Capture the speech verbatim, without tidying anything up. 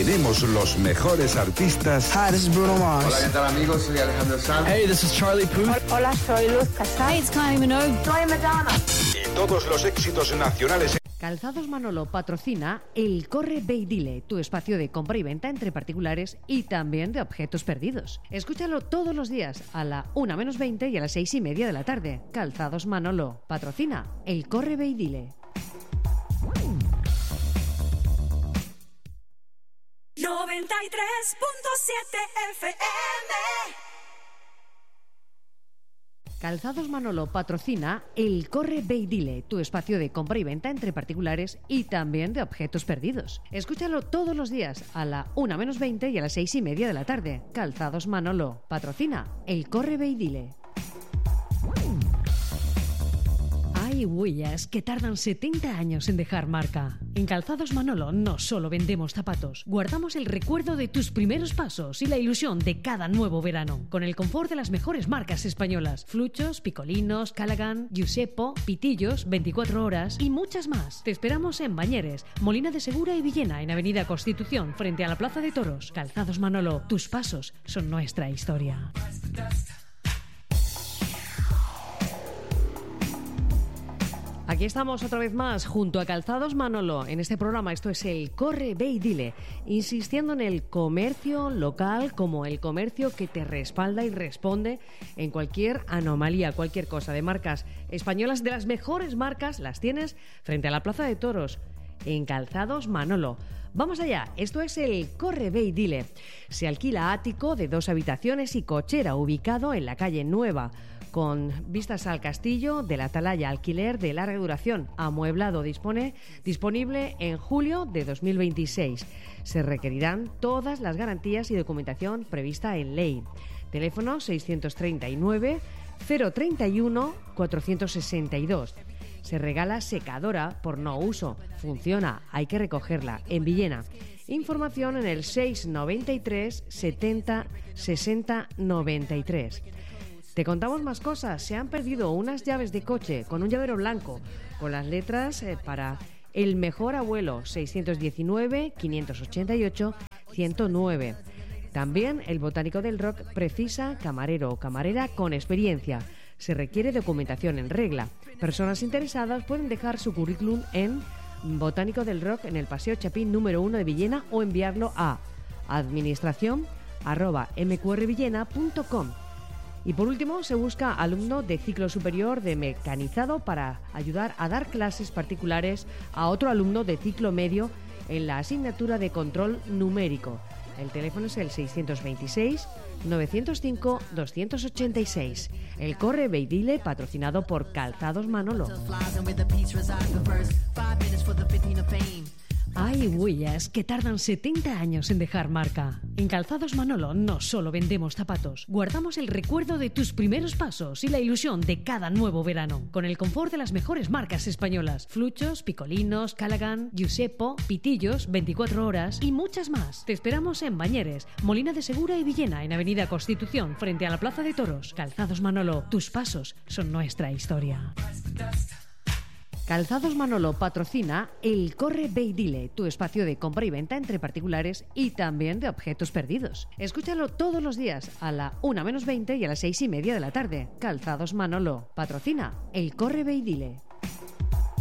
tenemos los mejores artistas. Hi, this is Bruno Mars. Hola, ¿qué tal, amigos? Soy Alejandro Sanz. Hey, this is Charlie Puth. Hola, soy Luz Casal. Hey, it's Kylie Minogue. Soy Madonna. Y todos los éxitos nacionales. Calzados Manolo patrocina el Corre Ve y Dile, tu espacio de compra y venta entre particulares y también de objetos perdidos. Escúchalo todos los días a la una menos veinte y a las seis y media de la tarde. Calzados Manolo patrocina el Corre Ve y Dile. noventa y tres punto siete F M. Calzados Manolo patrocina el Corre Ve y Dile, tu espacio de compra y venta entre particulares y también de objetos perdidos. Escúchalo todos los días a la una menos veinte y a las seis y media de la tarde. Calzados Manolo patrocina el Corre Ve y Dile. Hay huellas que tardan setenta años en dejar marca. En Calzados Manolo no solo vendemos zapatos, guardamos el recuerdo de tus primeros pasos y la ilusión de cada nuevo verano. Con el confort de las mejores marcas españolas: Fluchos, Picolinos, Callaghan, Giusepo, Pitillos, veinticuatro horas y muchas más. Te esperamos en Bañeres, Molina de Segura y Villena, en Avenida Constitución, frente a la Plaza de Toros. Calzados Manolo, tus pasos son nuestra historia. Aquí estamos otra vez más junto a Calzados Manolo en este programa. Esto es el Corre, Ve y Dile, insistiendo en el comercio local como el comercio que te respalda y responde en cualquier anomalía, cualquier cosa. De marcas españolas, de las mejores marcas, las tienes frente a la Plaza de Toros en Calzados Manolo. Vamos allá, esto es el Corre, Ve y Dile. Se alquila ático de dos habitaciones y cochera, ubicado en la calle Nueva, con vistas al castillo de la Atalaya, alquiler de larga duración, amueblado, dispone, disponible en julio de dos mil veintiséis. Se requerirán todas las garantías y documentación prevista en ley. Teléfono seiscientos treinta y nueve, cero treinta y uno, cuatrocientos sesenta y dos. Se regala secadora por no uso. Funciona, hay que recogerla, en Villena. Información en el seis noventa y tres, setenta, sesenta, noventa y tres. Te contamos más cosas. Se han perdido unas llaves de coche con un llavero blanco, con las letras eh, para el mejor abuelo, seiscientos diecinueve, quinientos ochenta y ocho, ciento nueve. También el Botánico del Rock precisa camarero o camarera con experiencia. Se requiere documentación en regla. Personas interesadas pueden dejar su currículum en Botánico del Rock en el Paseo Chapín número uno de Villena o enviarlo a administración arroba m q r villena punto com. Y por último, se busca alumno de ciclo superior de mecanizado para ayudar a dar clases particulares a otro alumno de ciclo medio en la asignatura de control numérico. El teléfono es el seiscientos veintiséis, novecientos cinco, doscientos ochenta y seis. El Corre, Ve y Dile, patrocinado por Calzados Manolo. Hay huellas que tardan setenta años en dejar marca. En Calzados Manolo no solo vendemos zapatos, guardamos el recuerdo de tus primeros pasos y la ilusión de cada nuevo verano. Con el confort de las mejores marcas españolas: Fluchos, Picolinos, Callaghan, Giusepo, Pitillos, veinticuatro horas y muchas más. Te esperamos en Bañeres, Molina de Segura y Villena, en Avenida Constitución, frente a la Plaza de Toros. Calzados Manolo, tus pasos son nuestra historia. Calzados Manolo patrocina el Corre, Ve y Dile, tu espacio de compra y venta entre particulares y también de objetos perdidos. Escúchalo todos los días a la una menos veinte y a las seis y media de la tarde. Calzados Manolo patrocina el Corre, Ve y Dile.